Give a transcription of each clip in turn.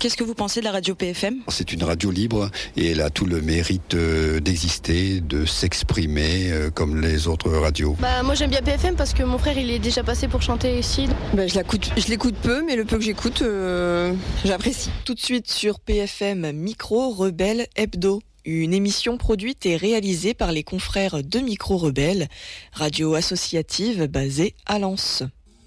Qu'est-ce que vous pensez de la radio PFM ? C'est une radio libre et elle a tout le mérite d'exister, de s'exprimer comme les autres radios. Moi j'aime bien PFM parce que mon frère il est déjà passé pour chanter ici. Je l'écoute peu, mais le peu que j'écoute, j'apprécie. Tout de suite sur PFM, Micro Rebelle Hebdo. Une émission produite et réalisée par les confrères de Micro Rebelle, radio associative basée à Lens.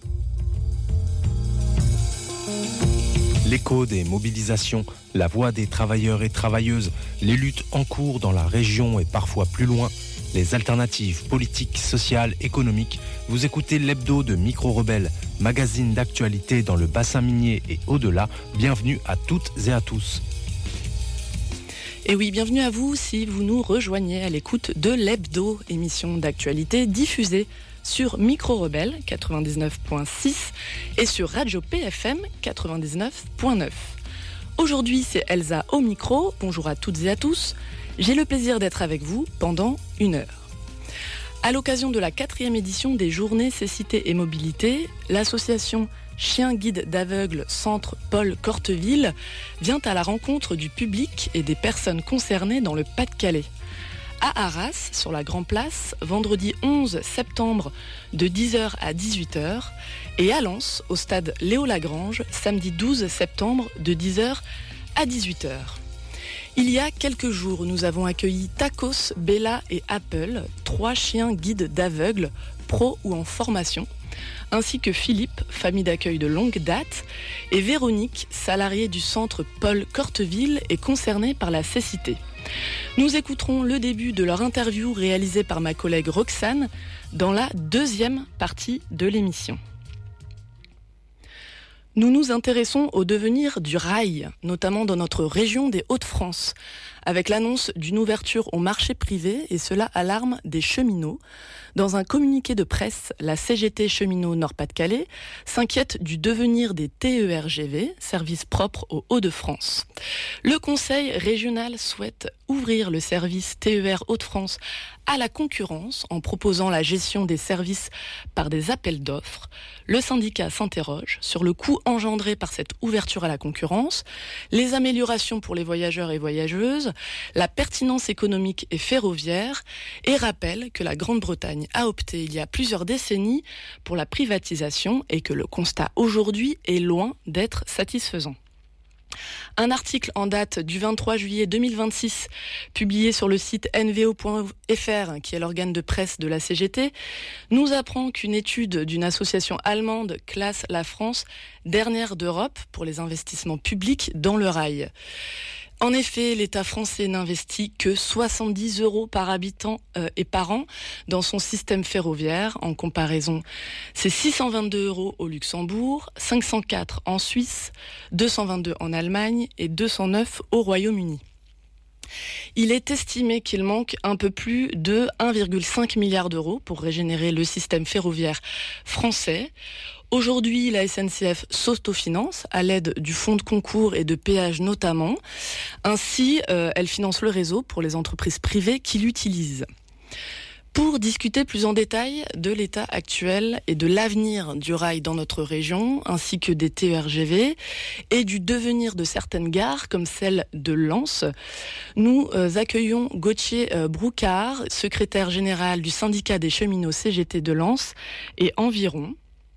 L'écho des mobilisations, la voix des travailleurs et travailleuses, les luttes en cours dans la région et parfois plus loin, les alternatives politiques, sociales, économiques. Vous écoutez l'hebdo de Micro Rebelle, magazine d'actualité dans le bassin minier et au-delà. Bienvenue à toutes et à tous. Et oui, bienvenue à vous si vous nous rejoignez à l'écoute de l'hebdo, émission d'actualité diffusée sur Micro Rebelle 99.6 et sur Radio PFM 99.9. Aujourd'hui, c'est Elsa au micro. Bonjour à toutes et à tous. J'ai le plaisir d'être avec vous pendant 1 heure. À l'occasion de la 4e édition des Journées Cécité et Mobilité, l'association Chien Guide d'Aveugles Centre Paul Corteville vient à la rencontre du public et des personnes concernées dans le Pas-de-Calais. À Arras, sur la Grand Place, vendredi 11 septembre de 10h à 18h, et à Lens, au stade Léo Lagrange, samedi 12 septembre de 10h à 18h. Il y a quelques jours, nous avons accueilli Tacos, Bella et Apple, 3 chiens guides d'aveugles, pro ou en formation, ainsi que Philippe, famille d'accueil de longue date, et Véronique, salariée du centre Paul Corteville et concernée par la cécité. Nous écouterons le début de leur interview réalisée par ma collègue Roxane dans la 2e partie de l'émission. Nous nous intéressons au devenir du rail, notamment dans notre région des Hauts-de-France, avec l'annonce d'une ouverture au marché privé, et cela alarme des cheminots. Dans un communiqué de presse, la CGT Cheminots Nord-Pas-de-Calais s'inquiète du devenir des TERGV, service propre aux Hauts-de-France. Le Conseil régional souhaite ouvrir le service TER Hauts-de-France à la concurrence en proposant la gestion des services par des appels d'offres. Le syndicat s'interroge sur le coût engendré par cette ouverture à la concurrence, les améliorations pour les voyageurs et voyageuses, la pertinence économique et ferroviaire, et rappelle que la Grande-Bretagne a opté il y a plusieurs décennies pour la privatisation et que le constat aujourd'hui est loin d'être satisfaisant. Un article en date du 23 juillet 2026, publié sur le site nvo.fr, qui est l'organe de presse de la CGT, nous apprend qu'une étude d'une association allemande classe la France dernière d'Europe pour les investissements publics dans le rail. En effet, l'État français n'investit que 70 € par habitant et par an dans son système ferroviaire. En comparaison, c'est 622 € au Luxembourg, 504 en Suisse, 222 en Allemagne et 209 au Royaume-Uni. Il est estimé qu'il manque un peu plus de 1,5 milliard d'euros pour régénérer le système ferroviaire français. Aujourd'hui, la SNCF s'autofinance à l'aide du fonds de concours et de péage notamment. Ainsi, elle finance le réseau pour les entreprises privées qui l'utilisent. Pour discuter plus en détail de l'état actuel et de l'avenir du rail dans notre région, ainsi que des TERGV et du devenir de certaines gares comme celle de Lens, nous accueillons Gauthier Broucard, secrétaire général du syndicat des cheminots CGT de Lens et environ.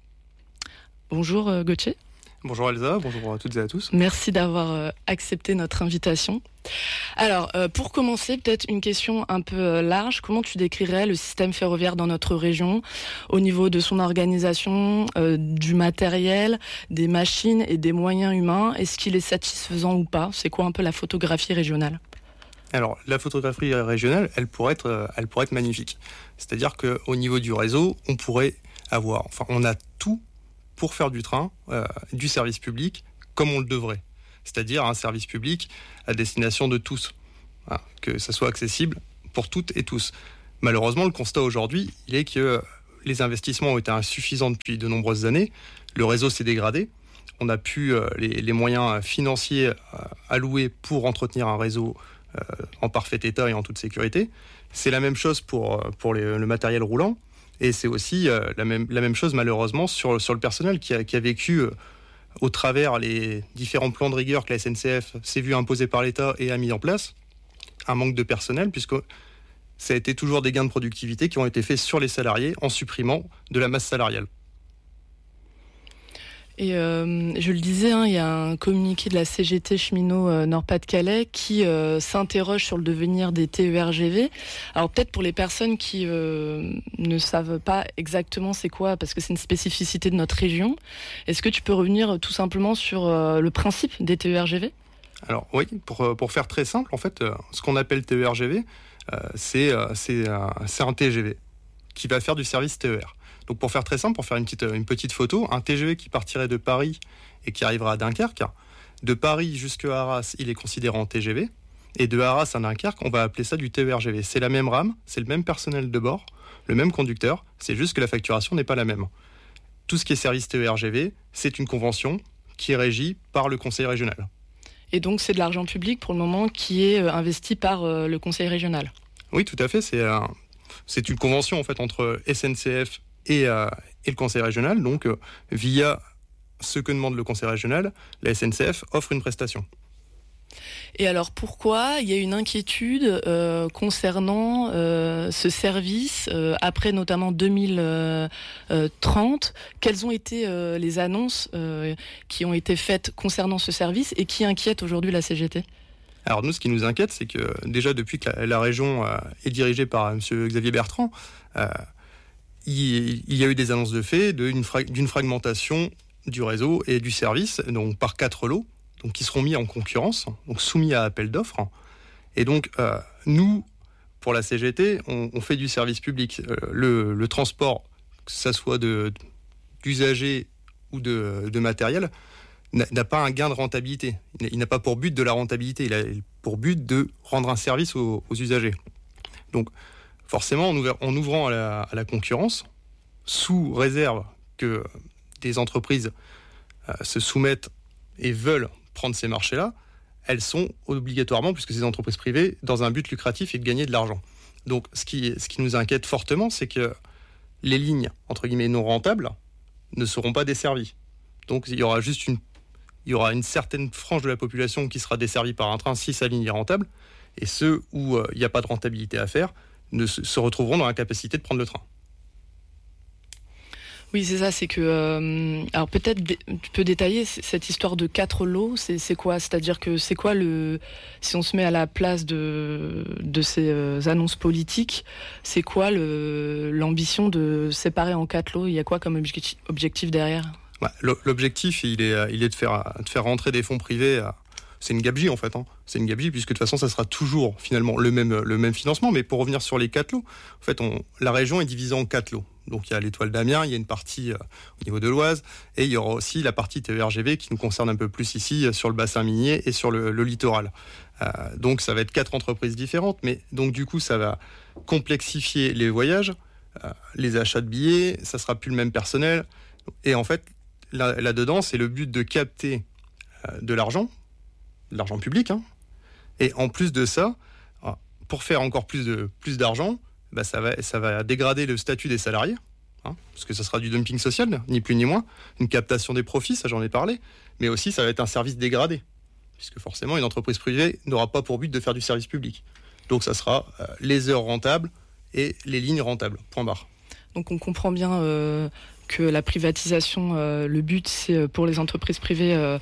Bonjour Gauthier. Bonjour Elsa, bonjour à toutes et à tous. Merci d'avoir accepté notre invitation. Alors, pour commencer, peut-être une question un peu large. Comment tu décrirais le système ferroviaire dans notre région au niveau de son organisation, du matériel, des machines et des moyens humains ? Est-ce qu'il est satisfaisant ou pas ? C'est quoi un peu la photographie régionale ? Alors, la photographie régionale, elle pourrait être magnifique. C'est-à-dire qu'au niveau du réseau, on a tout pour faire du train, du service public, comme on le devrait. C'est-à-dire un service public à destination de tous. Voilà, que ça soit accessible pour toutes et tous. Malheureusement, le constat aujourd'hui, il est que les investissements ont été insuffisants depuis de nombreuses années. Le réseau s'est dégradé. On n'a plus les moyens financiers alloués pour entretenir un réseau en parfait état et en toute sécurité. C'est la même chose pour le matériel roulant. Et c'est aussi la même chose malheureusement sur le personnel qui a vécu au travers les différents plans de rigueur que la SNCF s'est vu imposer par l'État et a mis en place, un manque de personnel, puisque ça a été toujours des gains de productivité qui ont été faits sur les salariés en supprimant de la masse salariale. Et je le disais, il y a un communiqué de la CGT cheminot Nord-Pas-de-Calais qui s'interroge sur le devenir des TER-GV. Alors peut-être pour les personnes qui ne savent pas exactement c'est quoi, parce que c'est une spécificité de notre région, est-ce que tu peux revenir tout simplement sur le principe des TER-GV ? Alors oui, pour faire très simple, en fait, ce qu'on appelle TER-GV, c'est un TGV qui va faire du service TER. Donc pour faire très simple, pour faire une petite photo, un TGV qui partirait de Paris et qui arrivera à Dunkerque, de Paris jusqu'à Arras, il est considéré en TGV, et de Arras à Dunkerque, on va appeler ça du TER-GV. C'est la même rame, c'est le même personnel de bord, le même conducteur, c'est juste que la facturation n'est pas la même. Tout ce qui est service TER-GV, c'est une convention qui est régie par le conseil régional. Et donc c'est de l'argent public pour le moment qui est investi par le conseil régional. Oui, tout à fait, c'est une convention en fait entre SNCF et le conseil régional, donc via ce que demande le conseil régional, la SNCF offre une prestation. Et alors pourquoi il y a une inquiétude concernant ce service après notamment 2030 ? Quelles ont été les annonces qui ont été faites concernant ce service et qui inquiètent aujourd'hui la CGT ? Alors nous, ce qui nous inquiète, c'est que déjà depuis que la région est dirigée par M. Xavier Bertrand, il y a eu des annonces de fait d'une fragmentation du réseau et du service, donc par 4 lots, donc qui seront mis en concurrence, donc soumis à appel d'offres. Et donc nous, pour la CGT, on fait du service public. Le transport, que ce soit d'usagers ou de matériel, n'a pas un gain de rentabilité. Il n'a pas pour but de la rentabilité, il a pour but de rendre un service aux usagers. Donc forcément, en ouvrant à la concurrence, sous réserve que des entreprises se soumettent et veulent prendre ces marchés-là, elles sont obligatoirement, puisque c'est des entreprises privées, dans un but lucratif et de gagner de l'argent. Donc ce qui nous inquiète fortement, c'est que les lignes, entre guillemets, non rentables ne seront pas desservies. Donc il y aura une certaine frange de la population qui sera desservie par un train si sa ligne est rentable, et ceux où il n'y a pas de rentabilité à faire se retrouveront dans l'incapacité de prendre le train. Oui, c'est ça, c'est que... alors peut-être tu peux détailler cette histoire de 4 lots, c'est quoi ? C'est-à-dire que c'est quoi si on se met à la place de ces annonces politiques, c'est quoi l'ambition de séparer en 4 lots ? Il y a quoi comme objectif derrière ? L'objectif, il est de faire rentrer des fonds privés. C'est une gabegie en fait. C'est une gabegie puisque de toute façon, ça sera toujours finalement le même financement. Mais pour revenir sur les 4 lots, en fait, la région est divisée en 4 lots. Donc il y a l'étoile d'Amiens, il y a une partie au niveau de l'Oise, et il y aura aussi la partie TER-GV qui nous concerne un peu plus ici sur le bassin minier et sur le littoral. Donc ça va être 4 entreprises différentes, mais donc du coup ça va complexifier les voyages, les achats de billets, ça sera plus le même personnel. Et en fait, là-dedans, c'est le but de capter de l'argent public. Et en plus de ça, pour faire encore plus d'argent, ça va dégrader le statut des salariés, parce que ça sera du dumping social, ni plus ni moins, une captation des profits, ça j'en ai parlé, mais aussi ça va être un service dégradé, puisque forcément une entreprise privée n'aura pas pour but de faire du service public. Donc ça sera les heures rentables et les lignes rentables, point barre. Donc on comprend bien que la privatisation, le but c'est pour les entreprises privées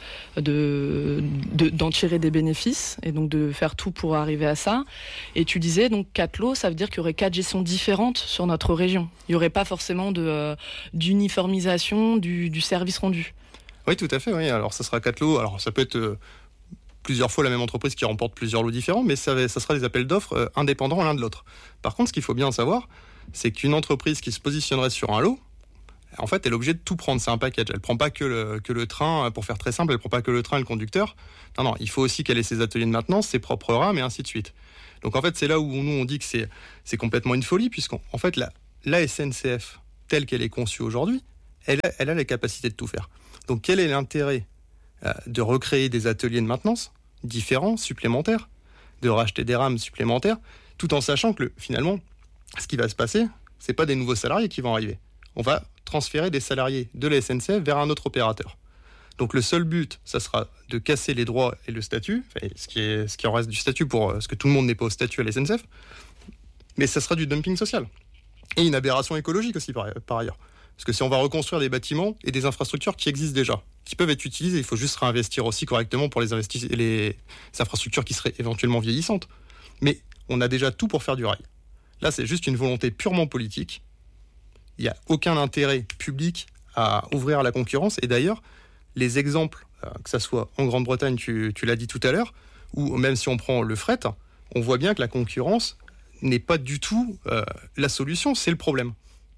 d'en tirer des bénéfices et donc de faire tout pour arriver à ça. Et tu disais donc 4 lots, ça veut dire qu'il y aurait 4 gestions différentes sur notre région. Il n'y aurait pas forcément d'uniformisation du service rendu. Oui, tout à fait. Oui. Alors ça sera 4 lots. Alors ça peut être plusieurs fois la même entreprise qui remporte plusieurs lots différents, mais ça sera des appels d'offres indépendants l'un de l'autre. Par contre, ce qu'il faut bien savoir, c'est qu'une entreprise qui se positionnerait sur un lot, en fait, elle est obligée de tout prendre, c'est un package. Elle ne prend pas que le train, pour faire très simple, elle ne prend pas que le train et le conducteur. Non, il faut aussi qu'elle ait ses ateliers de maintenance, ses propres rames et ainsi de suite. Donc en fait, c'est là où nous, on dit que c'est complètement une folie, puisqu'en fait, la SNCF, telle qu'elle est conçue aujourd'hui, elle a les capacités de tout faire. Donc quel est l'intérêt de recréer des ateliers de maintenance différents, supplémentaires, de racheter des rames supplémentaires, tout en sachant que finalement, ce qui va se passer, ce n'est pas des nouveaux salariés qui vont arriver. On va transférer des salariés de la SNCF vers un autre opérateur. Donc le seul but, ça sera de casser les droits et le statut, ce qui en reste du statut parce que tout le monde n'est pas au statut à la SNCF, mais ça sera du dumping social. Et une aberration écologique aussi par ailleurs. Parce que si on va reconstruire des bâtiments et des infrastructures qui existent déjà, qui peuvent être utilisées, il faut juste réinvestir aussi correctement pour les infrastructures qui seraient éventuellement vieillissantes. Mais on a déjà tout pour faire du rail. Là, c'est juste une volonté purement politique. Il n'y a aucun intérêt public à ouvrir à la concurrence. Et d'ailleurs, les exemples, que ce soit en Grande-Bretagne, tu l'as dit tout à l'heure, ou même si on prend le fret, on voit bien que la concurrence n'est pas du tout la solution, c'est le problème.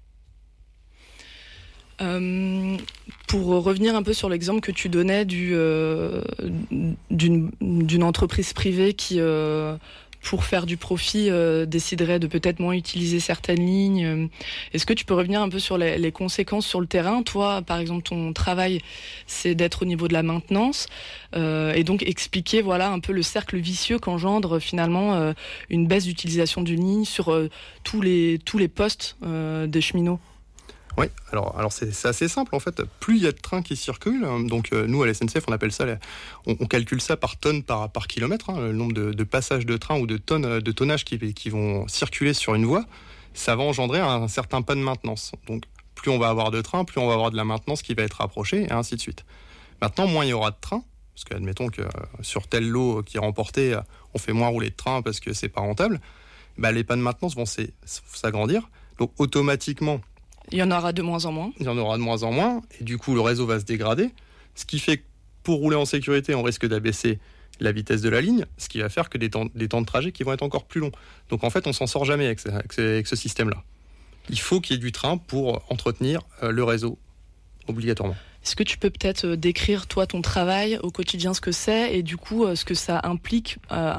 Pour revenir un peu sur l'exemple que tu donnais d'une entreprise privée qui, pour faire du profit, déciderait de peut-être moins utiliser certaines lignes, est-ce que tu peux revenir un peu sur les conséquences sur le terrain ? Toi, par exemple, ton travail, c'est d'être au niveau de la maintenance, et donc expliquer un peu le cercle vicieux qu'engendre finalement une baisse d'utilisation d'une ligne sur tous les postes des cheminots. Oui, alors c'est assez simple en fait. Plus il y a de trains qui circulent, donc nous à la SNCF on appelle ça, on calcule ça par tonne par kilomètre, le nombre de passages de trains ou de tonnes de tonnage qui vont circuler sur une voie, ça va engendrer un certain pas de maintenance. Donc plus on va avoir de trains, plus on va avoir de la maintenance qui va être rapprochée et ainsi de suite. Maintenant, moins il y aura de trains, parce qu'admettons que sur tel lot qui est remporté, on fait moins rouler de trains parce que c'est pas rentable, les pas de maintenance vont s'agrandir, donc automatiquement il y en aura de moins en moins. Il y en aura de moins en moins, et du coup le réseau va se dégrader, ce qui fait que pour rouler en sécurité, on risque d'abaisser la vitesse de la ligne, ce qui va faire que des temps de trajet qui vont être encore plus longs. Donc en fait, on s'en sort jamais avec ce système-là. Il faut qu'il y ait du train pour entretenir le réseau, obligatoirement. Est-ce que tu peux peut-être décrire, toi, ton travail au quotidien, ce que c'est, et du coup, ce que ça implique,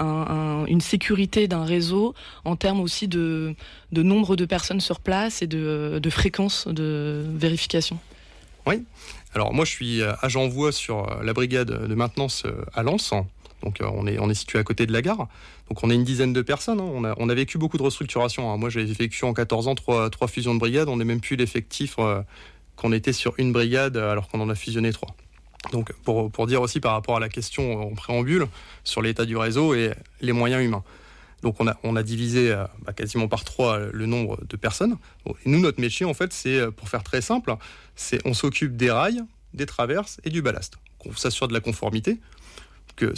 une sécurité d'un réseau, en termes aussi de nombre de personnes sur place et de fréquence de vérification ? Oui. Alors moi, je suis agent voie sur la brigade de maintenance à Lens. Donc on est situé à côté de la gare. Donc on est une dizaine de personnes. On a vécu beaucoup de restructurations. Moi, j'ai vécu en 14 ans 3 fusions de brigades. On n'est même plus l'effectif qu'on était sur une brigade alors qu'on en a fusionné 3. Donc pour dire aussi par rapport à la question en préambule sur l'état du réseau et les moyens humains. Donc on a divisé quasiment par 3 le nombre de personnes. Et nous, notre métier, en fait, c'est, pour faire très simple, on s'occupe des rails, des traverses et du ballast. On s'assure de la conformité, que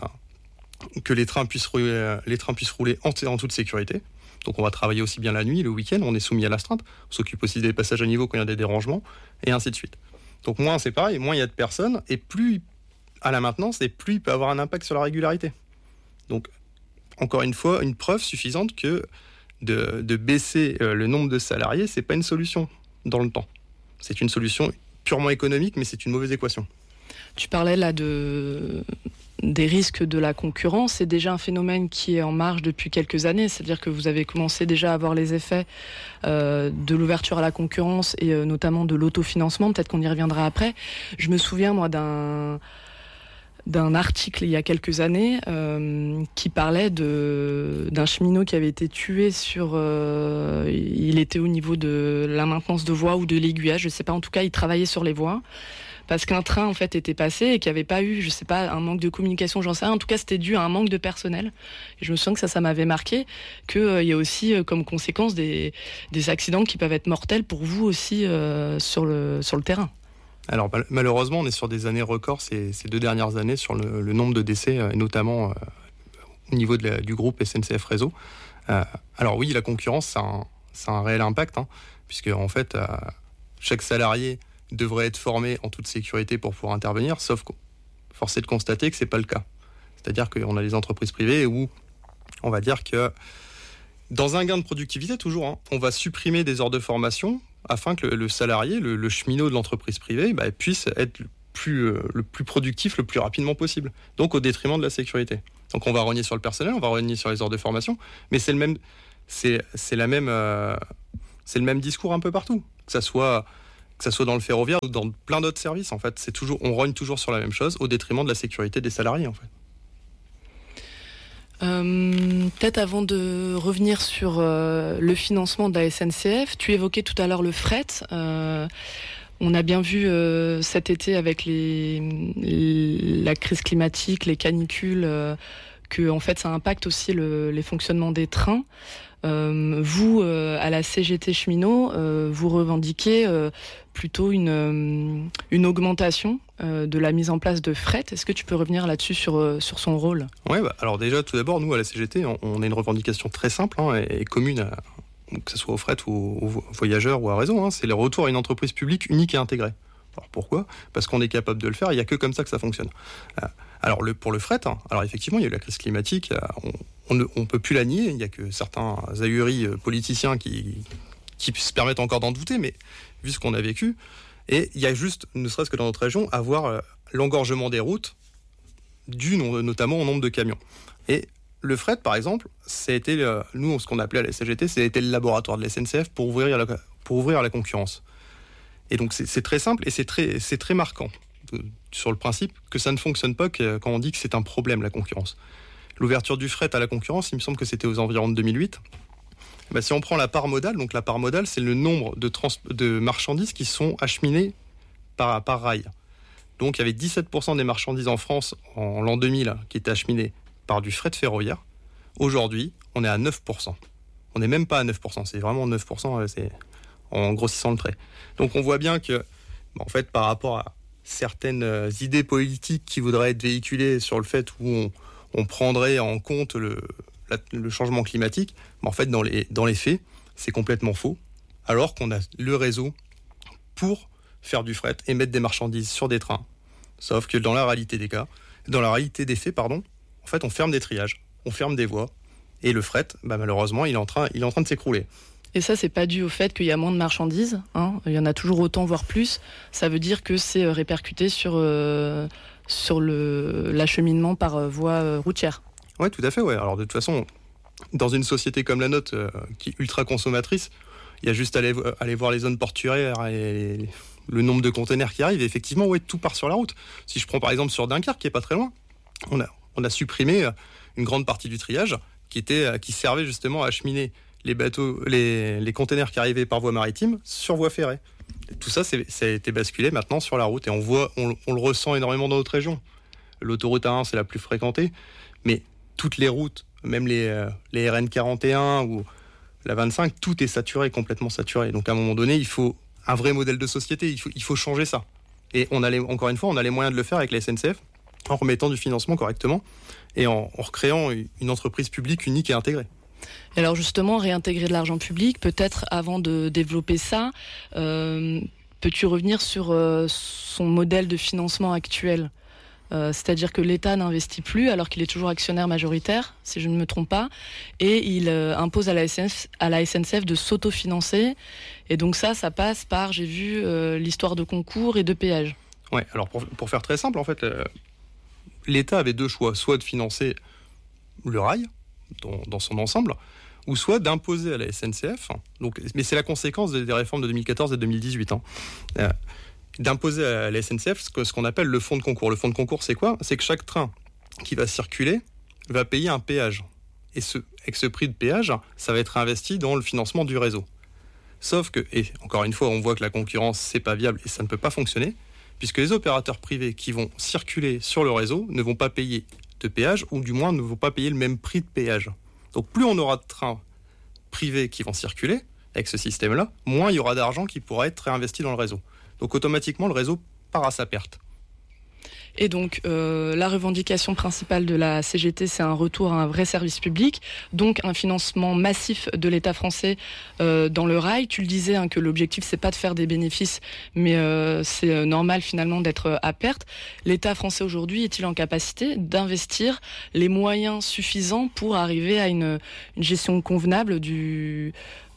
les trains puissent rouler en toute sécurité. Donc on va travailler aussi bien la nuit, le week-end, on est soumis à l'astreinte. On s'occupe aussi des passages à niveau quand il y a des dérangements, et ainsi de suite. Donc moins c'est pareil, moins il y a de personnes, et plus à la maintenance, et plus il peut avoir un impact sur la régularité. Donc encore une fois, une preuve suffisante que de baisser le nombre de salariés, c'est pas une solution dans le temps. C'est une solution purement économique, mais c'est une mauvaise équation. Tu parlais là des risques de la concurrence. C'est déjà un phénomène qui est en marche depuis quelques années. C'est-à-dire que vous avez commencé déjà à voir les effets de l'ouverture à la concurrence et notamment de l'autofinancement. Peut-être qu'on y reviendra après. Je me souviens, moi, d'un article il y a quelques années qui parlait d'un cheminot qui avait été tué il était au niveau de la maintenance de voies ou de l'aiguillage, je sais pas, en tout cas il travaillait sur les voies parce qu'un train en fait était passé et qu'il n'y avait pas eu, je sais pas, un manque de communication, j'en sais rien, en tout cas c'était dû à un manque de personnel. Et je me souviens que ça m'avait marqué, qu'il y a aussi comme conséquence des accidents qui peuvent être mortels pour vous aussi sur le terrain. Alors malheureusement, on est sur des années records ces 2 dernières années sur le nombre de décès, et notamment au niveau du groupe SNCF Réseau. Alors oui, la concurrence, ça a un réel impact, puisque en fait, chaque salarié devrait être formé en toute sécurité pour pouvoir intervenir, sauf que force est de constater que c'est pas le cas. C'est-à-dire qu'on a des entreprises privées où on va dire que dans un gain de productivité toujours, on va supprimer des heures de formation afin que le salarié, le cheminot de l'entreprise privée, puisse être le plus productif le plus rapidement possible. Donc au détriment de la sécurité. Donc on va rogner sur le personnel, on va rogner sur les heures de formation, mais c'est le même discours un peu partout, que ça soit dans le ferroviaire ou dans plein d'autres services. En fait, on rogne toujours sur la même chose au détriment de la sécurité des salariés. En fait. Peut-être avant de revenir sur le financement de la SNCF, tu évoquais tout à l'heure le fret. On a bien vu cet été avec la crise climatique, les canicules, que en fait ça impacte aussi les fonctionnements des trains. Vous, à la CGT Cheminots, vous revendiquez plutôt une augmentation de la mise en place de fret. Est-ce que tu peux revenir là-dessus sur son rôle ? Ouais, alors déjà, tout d'abord, nous, à la CGT, on a une revendication très simple et commune, que ce soit au fret ou aux voyageurs ou à réseau, c'est le retour à une entreprise publique unique et intégrée. Alors pourquoi ? Parce qu'on est capable de le faire, il n'y a que comme ça que ça fonctionne. Alors pour le fret, alors effectivement, il y a eu la crise climatique, on ne peut plus la nier, il n'y a que certains ahuris politiciens qui se permettent encore d'en douter, mais vu ce qu'on a vécu, et il y a juste, ne serait-ce que dans notre région, à voir l'engorgement des routes, dû notamment au nombre de camions. Et le fret, par exemple, ça a été, nous, ce qu'on appelait à la CGT, c'était le laboratoire de la SNCF pour ouvrir la concurrence. Et donc c'est très simple et c'est très marquant sur le principe que ça ne fonctionne pas quand on dit que c'est un problème, la concurrence. L'ouverture du fret à la concurrence, il me semble que c'était aux environs de 2008. Si on prend la part modale, donc la part modale, c'est le nombre de marchandises qui sont acheminées par rail. Donc il y avait 17% des marchandises en France en l'an 2000 qui étaient acheminées par du fret ferroviaire. Aujourd'hui, on est à 9%. On n'est même pas à 9%, c'est vraiment 9%, c'est en grossissant le trait. Donc on voit bien que, en fait, par rapport à certaines idées politiques qui voudraient être véhiculées sur le fait où on prendrait en compte le changement climatique, en fait, dans les faits, c'est complètement faux, alors qu'on a le réseau pour faire du fret et mettre des marchandises sur des trains. Sauf que dans la réalité des faits, en fait, on ferme des triages, on ferme des voies, et le fret, malheureusement, il est en train de s'écrouler. Et ça, c'est pas dû au fait qu'il y a moins de marchandises, il y en a toujours autant, voire plus. Ça veut dire que c'est répercuté sur l'acheminement par voie routière. Oui, tout à fait. Ouais. Alors de toute façon, dans une société comme la nôtre, qui est ultra consommatrice, il y a juste à aller voir les zones portuaires et le nombre de containers qui arrivent. Et effectivement, tout part sur la route. Si je prends par exemple sur Dunkerque, qui est pas très loin, on a supprimé une grande partie du triage qui servait justement à acheminer les bateaux, les containers qui arrivaient par voie maritime sur voie ferrée. Et tout ça, ça a été basculé maintenant sur la route et on le ressent énormément dans notre région. L'autoroute A1, c'est la plus fréquentée, mais toutes les routes, même les RN 41 ou la 25, tout est saturé, complètement saturé. Donc à un moment donné, il faut un vrai modèle de société, il faut changer ça. Et encore une fois, on a les moyens de le faire avec la SNCF, en remettant du financement correctement et en recréant une entreprise publique unique et intégrée. Et alors justement, réintégrer de l'argent public, peut-être avant de développer ça, peux-tu revenir sur son modèle de financement actuel ? C'est-à-dire que l'État n'investit plus alors qu'il est toujours actionnaire majoritaire, si je ne me trompe pas, et il impose à la SNCF de s'autofinancer. Et donc ça passe par, j'ai vu, l'histoire de concours et de péages. Ouais, alors pour faire très simple, en fait, l'État avait deux choix, soit de financer le rail dans son ensemble, ou soit d'imposer à la SNCF, mais c'est la conséquence des réformes de 2014 et 2018, d'imposer à la SNCF ce qu'on appelle le fonds de concours. Le fonds de concours, c'est quoi ? C'est que chaque train qui va circuler va payer un péage. Et avec ce prix de péage, ça va être investi dans le financement du réseau. Sauf que, et encore une fois, on voit que la concurrence, c'est pas viable et ça ne peut pas fonctionner, puisque les opérateurs privés qui vont circuler sur le réseau ne vont pas payer de péage, ou du moins ne vont pas payer le même prix de péage. Donc plus on aura de trains privés qui vont circuler avec ce système-là, moins il y aura d'argent qui pourra être réinvesti dans le réseau. Donc automatiquement, le réseau part à sa perte. Et donc, la revendication principale de la CGT, c'est un retour à un vrai service public, donc un financement massif de l'État français dans le rail. Tu le disais, que l'objectif, c'est pas de faire des bénéfices, mais c'est normal finalement d'être à perte. L'État français aujourd'hui est-il en capacité d'investir les moyens suffisants pour arriver à une gestion convenable des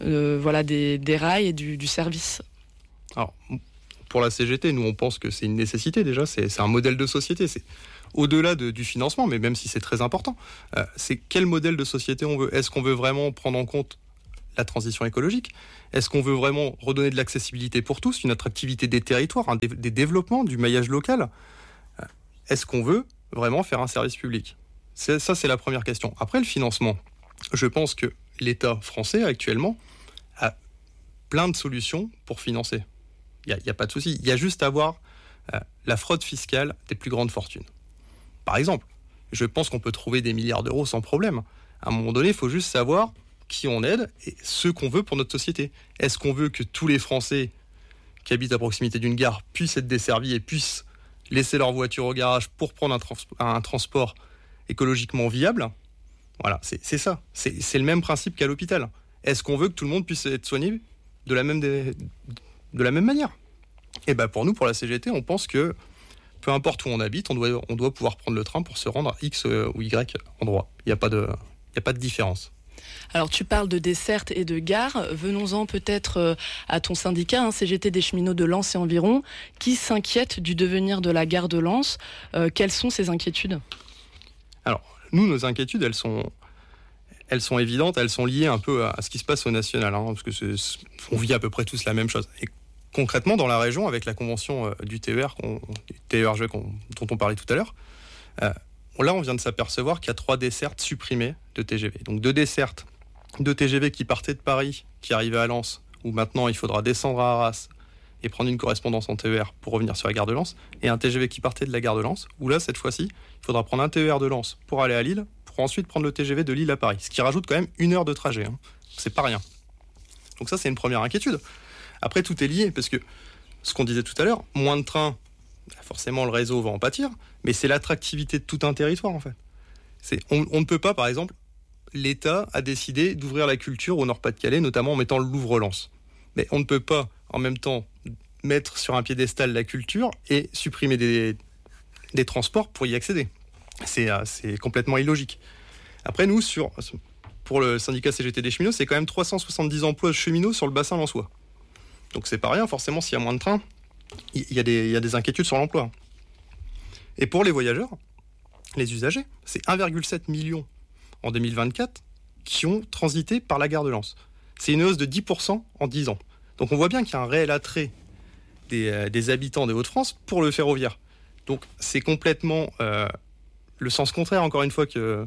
rails et du service ? Alors, pour la CGT, nous on pense que c'est une nécessité déjà, c'est un modèle de société, c'est au-delà du financement, mais même si c'est très important, c'est quel modèle de société on veut. Est-ce qu'on veut vraiment prendre en compte la transition écologique ? Est-ce qu'on veut vraiment redonner de l'accessibilité pour tous, une attractivité des territoires, des développements, du maillage local ? Est-ce qu'on veut vraiment faire un service public ? Ça, c'est la première question. Après, le financement, je pense que l'État français actuellement a plein de solutions pour financer. Il n'y a pas de souci. Il y a juste à voir la fraude fiscale des plus grandes fortunes. Par exemple, je pense qu'on peut trouver des milliards d'euros sans problème. À un moment donné, il faut juste savoir qui on aide et ce qu'on veut pour notre société. Est-ce qu'on veut que tous les Français qui habitent à proximité d'une gare puissent être desservis et puissent laisser leur voiture au garage pour prendre un transport écologiquement viable? Voilà, c'est ça. C'est le même principe qu'à l'hôpital. Est-ce qu'on veut que tout le monde puisse être soigné de la même manière? Et pour nous, pour la CGT, on pense que peu importe où on habite, on doit pouvoir prendre le train pour se rendre à X ou Y endroit. Il n'y a pas de différence. Alors tu parles de desserte et de gare, venons-en peut-être à ton syndicat, CGT des cheminots de Lens et environ, qui s'inquiète du devenir de la gare de Lens. Quelles sont ces inquiétudes ? Alors, nous, nos inquiétudes, elles sont évidentes, elles sont liées un peu à ce qui se passe au national, parce que on vit à peu près tous la même chose. Et concrètement, dans la région, avec la convention du TER, dont on parlait tout à l'heure, là, on vient de s'apercevoir qu'il y a 3 dessertes supprimées de TGV. Donc 2 dessertes de TGV qui partaient de Paris, qui arrivaient à Lens, où maintenant il faudra descendre à Arras et prendre une correspondance en TER pour revenir sur la gare de Lens, et un TGV qui partait de la gare de Lens, où là, cette fois-ci, il faudra prendre un TER de Lens pour aller à Lille, pour ensuite prendre le TGV de Lille à Paris, ce qui rajoute quand même 1 heure de trajet. C'est pas rien. Donc ça, c'est une première inquiétude. Après, tout est lié, parce que ce qu'on disait tout à l'heure, moins de trains, forcément le réseau va en pâtir, mais c'est l'attractivité de tout un territoire en fait. On ne peut pas, par exemple, l'État a décidé d'ouvrir la culture au Nord-Pas-de-Calais, notamment en mettant le Louvre-Lens. Mais on ne peut pas en même temps mettre sur un piédestal la culture et supprimer des transports pour y accéder. C'est complètement illogique. Après, nous, pour le syndicat CGT des cheminots, c'est quand même 370 emplois de cheminots sur le bassin lensois. Donc c'est pas rien, forcément, s'il y a moins de trains, il y a des inquiétudes sur l'emploi. Et pour les voyageurs, les usagers, c'est 1,7 million en 2024 qui ont transité par la gare de Lens. C'est une hausse de 10% en 10 ans. Donc on voit bien qu'il y a un réel attrait des habitants des Hauts-de-France pour le ferroviaire. Donc c'est complètement le sens contraire, encore une fois, que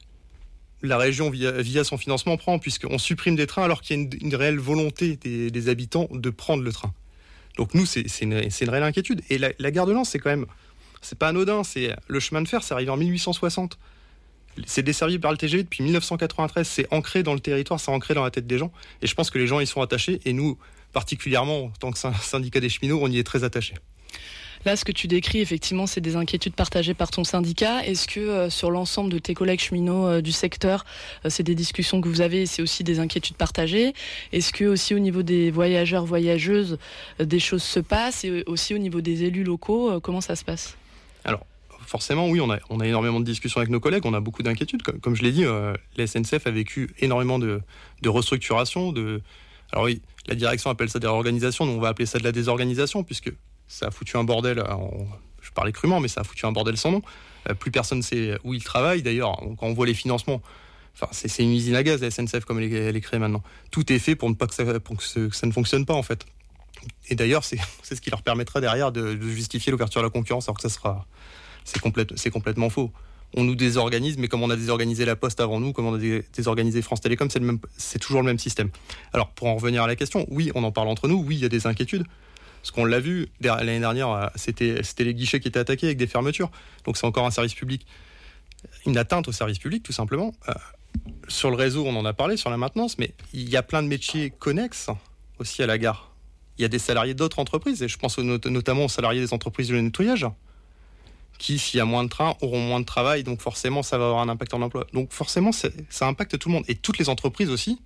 la région, via son financement, prend, puisqu'on supprime des trains alors qu'il y a une réelle volonté des habitants de prendre le train. Donc nous, c'est une réelle inquiétude. Et la gare de Lens, c'est pas anodin. Le chemin de fer, c'est arrivé en 1860. C'est desservi par le TGV depuis 1993. C'est ancré dans le territoire, c'est ancré dans la tête des gens. Et je pense que les gens y sont attachés. Et nous, particulièrement, en tant que syndicat des cheminots, on y est très attachés. Là, ce que tu décris, effectivement, c'est des inquiétudes partagées par ton syndicat. Est-ce que sur l'ensemble de tes collègues cheminots du secteur, c'est des discussions que vous avez et c'est aussi des inquiétudes partagées? Est-ce que aussi au niveau des voyageurs, voyageuses, des choses se passent? Et aussi au niveau des élus locaux, comment ça se passe? Alors, forcément, oui, on a énormément de discussions avec nos collègues, on a beaucoup d'inquiétudes. Comme je l'ai dit, la SNCF a vécu énormément de restructuration. Alors oui, la direction appelle ça des réorganisations, nous on va appeler ça de la désorganisation, puisque ça a foutu un bordel, je parlais crûment, mais ça a foutu un bordel sans nom. Plus personne ne sait où il travaille. D'ailleurs, quand on voit les financements, c'est une usine à gaz, la SNCF, comme elle est créée maintenant. Tout est fait pour que ça ne fonctionne pas, en fait. Et d'ailleurs, c'est ce qui leur permettra derrière de justifier l'ouverture à la concurrence, alors que c'est complètement faux. On nous désorganise, mais comme on a désorganisé la Poste avant nous, comme on a désorganisé France Télécom, c'est toujours le même système. Alors, pour en revenir à la question, oui, on en parle entre nous, oui, il y a des inquiétudes. Parce qu'on l'a vu, l'année dernière, c'était les guichets qui étaient attaqués avec des fermetures. Donc c'est encore un service public, une atteinte au service public, tout simplement. Sur le réseau, on en a parlé, sur la maintenance, mais il y a plein de métiers connexes aussi à la gare. Il y a des salariés d'autres entreprises, et je pense notamment aux salariés des entreprises de nettoyage, qui, s'il y a moins de trains, auront moins de travail, donc forcément, ça va avoir un impact en emploi. Donc forcément, ça impacte tout le monde. Et toutes les entreprises aussi,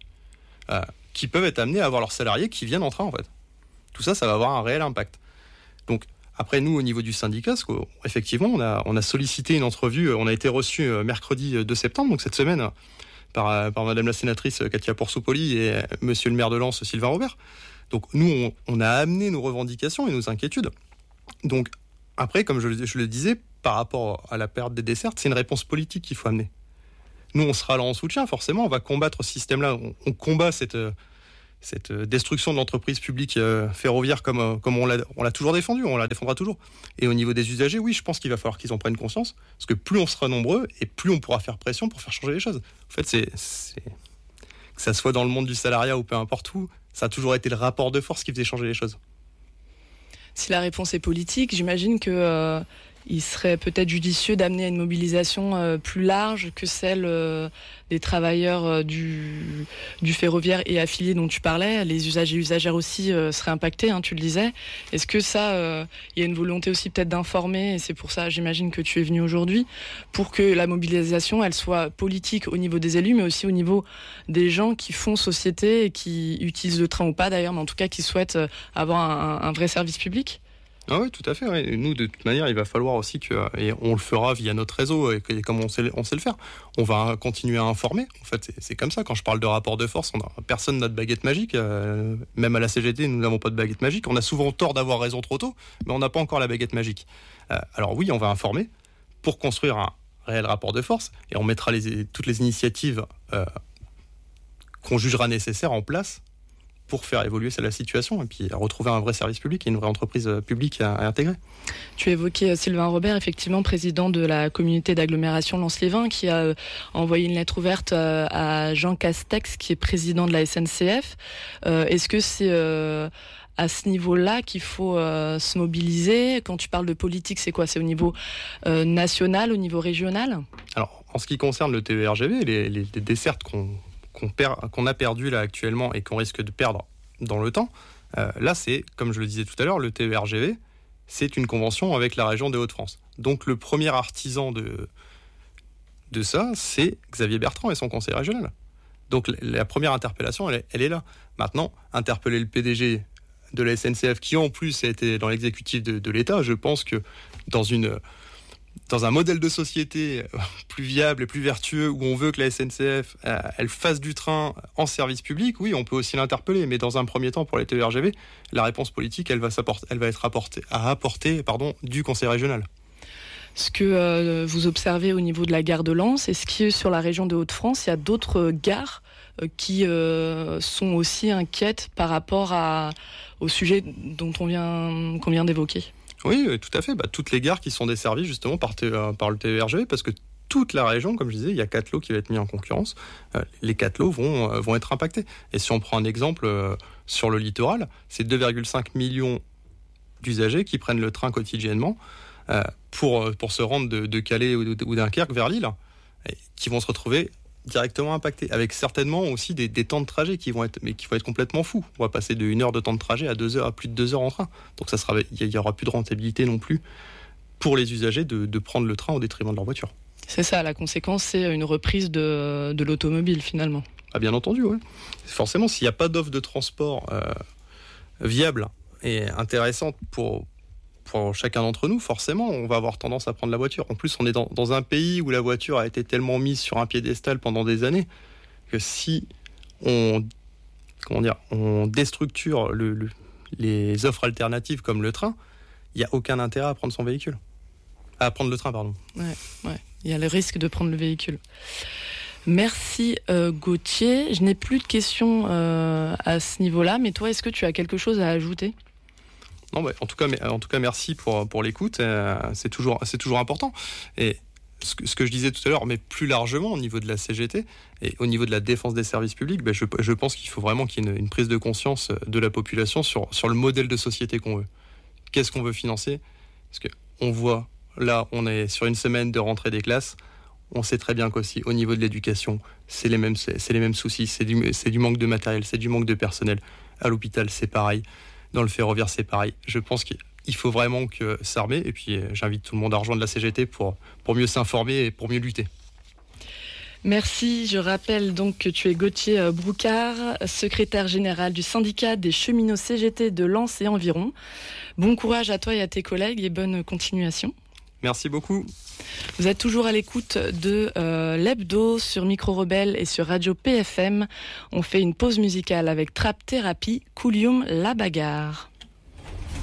qui peuvent être amenées à avoir leurs salariés qui viennent en train, en fait. Tout ça, ça va avoir un réel impact. Donc, après, nous, au niveau du syndicat, effectivement, on a sollicité une entrevue. On a été reçu mercredi 2 septembre, donc cette semaine, par madame la sénatrice Katia Porsoupoli et monsieur le maire de Lens, Sylvain Robert. Donc, nous, on a amené nos revendications et nos inquiétudes. Donc, après, comme je le disais, par rapport à la perte des dessertes, c'est une réponse politique qu'il faut amener. Nous, on sera là en soutien, forcément. On va combattre ce système-là. On combat cette destruction de l'entreprise publique ferroviaire comme on l'a toujours défendu, on la défendra toujours. Et au niveau des usagers, oui, je pense qu'il va falloir qu'ils en prennent conscience, parce que plus on sera nombreux, et plus on pourra faire pression pour faire changer les choses. En fait, que ça soit dans le monde du salariat ou peu importe où, ça a toujours été le rapport de force qui faisait changer les choses. Si la réponse est politique, j'imagine que il serait peut-être judicieux d'amener à une mobilisation plus large que celle des travailleurs du ferroviaire et affiliés dont tu parlais. Les usagers et usagères aussi seraient impactés, tu le disais. Est-ce que ça, il y a une volonté aussi peut-être d'informer, et c'est pour ça, j'imagine, que tu es venu aujourd'hui, pour que la mobilisation, elle soit politique au niveau des élus, mais aussi au niveau des gens qui font société et qui utilisent le train ou pas d'ailleurs, mais en tout cas qui souhaitent avoir un vrai service public? Ah oui, tout à fait. Ouais. Nous, de toute manière, il va falloir aussi et on le fera via notre réseau, et comme on sait le faire, on va continuer à informer. En fait, c'est comme ça. Quand je parle de rapport de force, personne n'a de baguette magique. Même à la CGT, nous n'avons pas de baguette magique. On a souvent tort d'avoir raison trop tôt, mais on n'a pas encore la baguette magique. Alors oui, on va informer pour construire un réel rapport de force, et on mettra toutes les initiatives qu'on jugera nécessaires en place pour faire évoluer la situation et puis retrouver un vrai service public et une vraie entreprise publique à intégrer. Tu évoquais Sylvain Robert, effectivement président de la communauté d'agglomération Lens-les-Vins, qui a envoyé une lettre ouverte à Jean Castex, qui est président de la SNCF. Est-ce que c'est à ce niveau-là qu'il faut se mobiliser? Quand tu parles de politique, c'est quoi? C'est au niveau national, au niveau régional? Alors, en ce qui concerne le TER-GV, les dessertes qu'on a perdu là actuellement et qu'on risque de perdre dans le temps, là c'est, comme je le disais tout à l'heure, le TER-GV, c'est une convention avec la région des Hauts-de-France. Donc le premier artisan de ça, c'est Xavier Bertrand et son conseil régional. Donc la première interpellation, elle est là. Maintenant, interpeller le PDG de la SNCF, qui en plus a été dans l'exécutif de l'État, je pense que dans un modèle de société plus viable et plus vertueux, où on veut que la SNCF elle fasse du train en service public, oui, on peut aussi l'interpeller. Mais dans un premier temps, pour les TER-GV, la réponse politique, elle va être apportée du Conseil régional. Ce que vous observez au niveau de la gare de Lens, est-ce que sur la région de Hauts-de-France, il y a d'autres gares qui sont aussi inquiètes par rapport au sujet qu'on vient d'évoquer ? Oui, tout à fait. Toutes les gares qui sont desservies justement par le TER-GV, parce que toute la région, comme je disais, il y a 4 lots qui vont être mis en concurrence. Les 4 lots vont être impactés. Et si on prend un exemple sur le littoral, c'est 2,5 millions d'usagers qui prennent le train quotidiennement pour se rendre de Calais ou Dunkerque vers Lille, et qui vont se retrouver directement impactés, avec certainement aussi des temps de trajet qui vont être complètement fous. On va passer de 1 heure de temps de trajet à 2 heures, à plus de 2 heures en train. Donc il y aura plus de rentabilité non plus pour les usagers de prendre le train au détriment de leur voiture. C'est ça, la conséquence, c'est une reprise de l'automobile finalement. Ah, bien entendu, oui. Forcément, s'il n'y a pas d'offre de transport viable et intéressante pour chacun d'entre nous, forcément, on va avoir tendance à prendre la voiture. En plus, on est dans un pays où la voiture a été tellement mise sur un piédestal pendant des années que si on déstructure les offres alternatives comme le train, il n'y a aucun intérêt à prendre le train, pardon. Ouais. Il y a le risque de prendre le véhicule. Merci Gauthier. Je n'ai plus de questions à ce niveau-là, mais toi, est-ce que tu as quelque chose à ajouter ? Non, en tout cas, merci pour l'écoute. C'est toujours important. Et ce que je disais tout à l'heure, mais plus largement au niveau de la CGT et au niveau de la défense des services publics, je pense qu'il faut vraiment qu'il y ait une prise de conscience de la population sur le modèle de société qu'on veut. Qu'est-ce qu'on veut financer ? Parce qu'on voit, là, on est sur une semaine de rentrée des classes. On sait très bien qu'aussi, au niveau de l'éducation, c'est les mêmes soucis. C'est du manque de matériel, c'est du manque de personnel. À l'hôpital, c'est pareil. Dans le ferroviaire, c'est pareil. Je pense qu'il faut vraiment s'armer. Et puis, j'invite tout le monde à rejoindre la CGT pour mieux s'informer et pour mieux lutter. Merci. Je rappelle donc que tu es Gauthier Broucard, secrétaire général du syndicat des cheminots CGT de Lens et environ. Bon courage à toi et à tes collègues et bonne continuation. Merci beaucoup. Vous êtes toujours à l'écoute de l'Hebdo sur Micro Rebelle et sur Radio PFM. On fait une pause musicale avec Trap Therapy, Coulium la bagarre.